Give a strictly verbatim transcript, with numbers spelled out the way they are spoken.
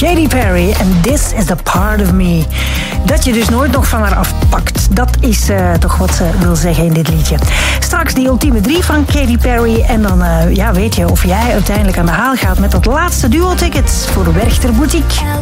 Katy Perry en This is the Part of Me. Dat je dus nooit nog van haar afpakt. Dat is uh, toch wat ze wil zeggen in dit liedje. Straks die ultieme drie van Katy Perry. En dan uh, ja, weet je of jij uiteindelijk aan de haal gaat met dat laatste duo-ticket voor de Werchter Boutique.